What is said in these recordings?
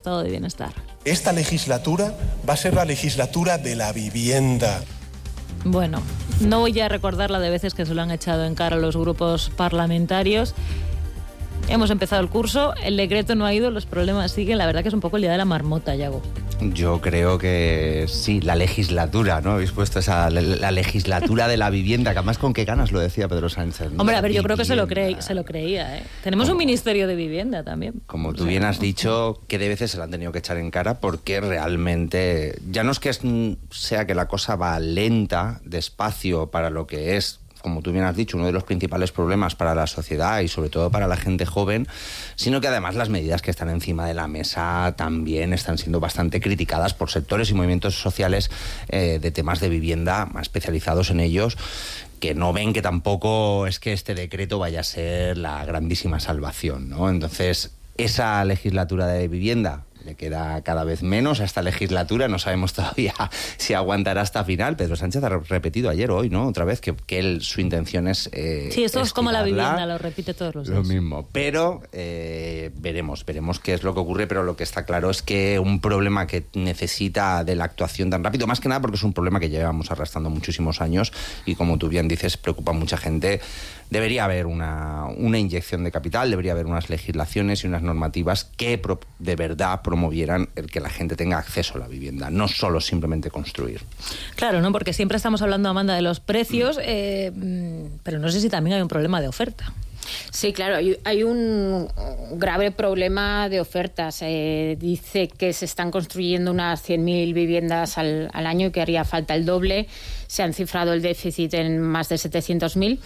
estado de bienestar. Esta legislatura va a ser la legislatura de la vivienda. Bueno, no voy a recordar la de veces que se lo han echado en cara a los grupos parlamentarios. Hemos empezado el curso, el decreto no ha ido, los problemas siguen. La verdad que es un poco el día de la marmota, Yago. Yo creo que sí, la legislatura, ¿no? Habéis puesto esa, la legislatura de la vivienda, que además con qué ganas lo decía Pedro Sánchez, ¿no? Hombre, a ver, yo creo que se lo creía, ¿eh? Tenemos un ministerio de vivienda también. Como tú bien has dicho, que de veces se la han tenido que echar en cara porque realmente, ya no es que sea que la cosa va lenta, despacio para lo que es, como tú bien has dicho, uno de los principales problemas para la sociedad y sobre todo para la gente joven, sino que además las medidas que están encima de la mesa también están siendo bastante criticadas por sectores y movimientos sociales de temas de vivienda más especializados en ellos, que no ven que tampoco es que este decreto vaya a ser la grandísima salvación, ¿no? Entonces, esa legislatura de vivienda le queda cada vez menos a esta legislatura, no sabemos todavía si aguantará hasta final. Pedro Sánchez ha repetido ayer o hoy, ¿no? Otra vez, que su intención es sí, esto es como la vivienda, lo repite todos los días. Lo mismo, pero veremos qué es lo que ocurre, pero lo que está claro es que un problema que necesita de la actuación tan rápido, más que nada porque es un problema que llevamos arrastrando muchísimos años y como tú bien dices, preocupa a mucha gente. Debería haber una inyección de capital, debería haber unas legislaciones y unas normativas que de verdad promovieran el que la gente tenga acceso a la vivienda, no solo simplemente construir. Claro, ¿no? Porque siempre estamos hablando, Amanda, de los precios, pero no sé si también hay un problema de oferta. Sí, claro, hay un grave problema de ofertas. Dice que se están construyendo unas 100.000 viviendas al año y que haría falta el doble. Se han cifrado el déficit en más de 700.000.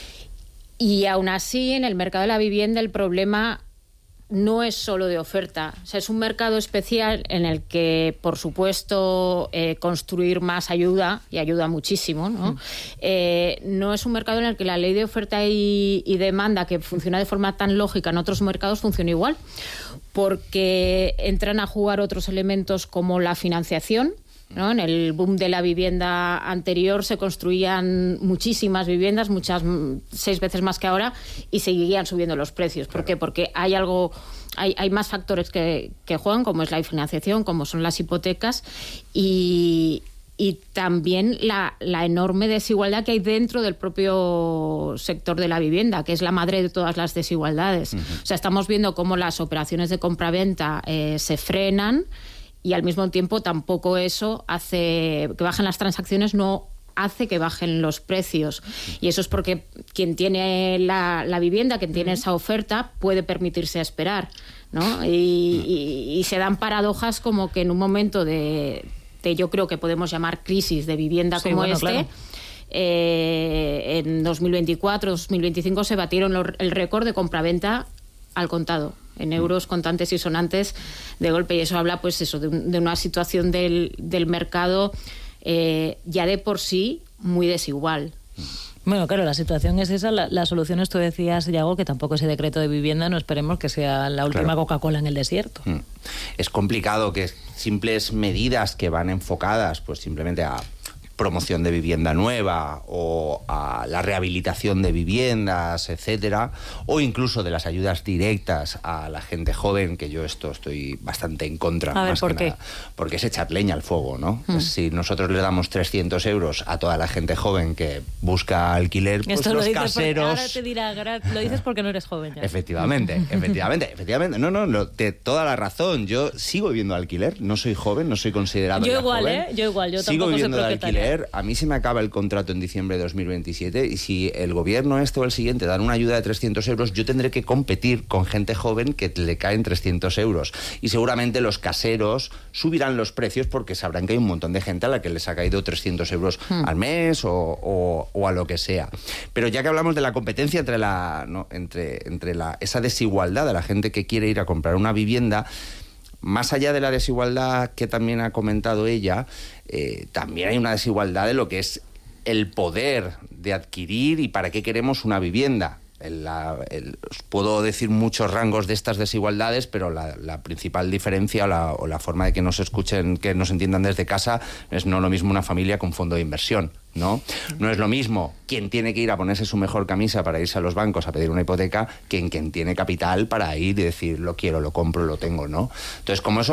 Y aún así, en el mercado de la vivienda, el problema no es solo de oferta. O sea, es un mercado especial en el que, por supuesto, construir más ayuda, y ayuda muchísimo, ¿no? No es un mercado en el que la ley de oferta y demanda, que funciona de forma tan lógica en otros mercados, funciona igual, porque entran a jugar otros elementos como la financiación, ¿no? En el boom de la vivienda anterior se construían muchísimas viviendas, 6 veces más que ahora, y seguían subiendo los precios. ¿Por qué? Porque hay más factores que juegan, como es la financiación, como son las hipotecas, y también la enorme desigualdad que hay dentro del propio sector de la vivienda, que es la madre de todas las desigualdades. O sea, estamos viendo cómo las operaciones de compraventa se frenan, y al mismo tiempo tampoco eso hace que bajen las transacciones, no hace que bajen los precios. Y eso es porque quien tiene la vivienda, quien tiene esa oferta, puede permitirse esperar, ¿no? Y se dan paradojas como que en un momento de yo creo que podemos llamar crisis de vivienda, sí, como bueno, claro. En 2024, 2025 se batieron el récord de compraventa al contado, en euros contantes y sonantes de golpe, y eso habla pues eso de una situación del mercado ya de por sí muy desigual. Bueno, claro, la situación es esa, la solución es, tú decías, Yago, que tampoco ese decreto de vivienda, no esperemos que sea la última Coca-Cola en el desierto. Es complicado que simples medidas que van enfocadas pues simplemente a promoción de vivienda nueva o a la rehabilitación de viviendas, etcétera, o incluso de las ayudas directas a la gente joven, que yo estoy bastante en contra. A ver, ¿por qué? Nada, porque es echar leña al fuego, ¿no? Si nosotros le damos 300 euros a toda la gente joven que busca alquiler, pues esto los caseros... Ahora te dirá, lo dices porque no eres joven ya. Efectivamente. No, toda la razón. Yo sigo viviendo alquiler, no soy joven, no soy considerado yo igual, joven. Yo igual, yo sigo tampoco viviendo soy de alquiler. A mí se me acaba el contrato en diciembre de 2027 y si el gobierno o el siguiente dan una ayuda de 300 euros, yo tendré que competir con gente joven que le caen 300 euros. Y seguramente los caseros subirán los precios porque sabrán que hay un montón de gente a la que les ha caído 300 euros al mes o a lo que sea. Pero ya que hablamos de la competencia entre esa desigualdad de la gente que quiere ir a comprar una vivienda, más allá de la desigualdad que también ha comentado ella, también hay una desigualdad de lo que es el poder de adquirir y para qué queremos una vivienda. Os puedo decir muchos rangos de estas desigualdades, pero la principal diferencia o la forma de que nos escuchen, que nos entiendan desde casa, es no lo mismo una familia con fondo de inversión, ¿no? No es lo mismo quien tiene que ir a ponerse su mejor camisa para irse a los bancos a pedir una hipoteca que quien tiene capital para ir y decir lo quiero, lo compro, lo tengo, ¿no? Entonces, como eso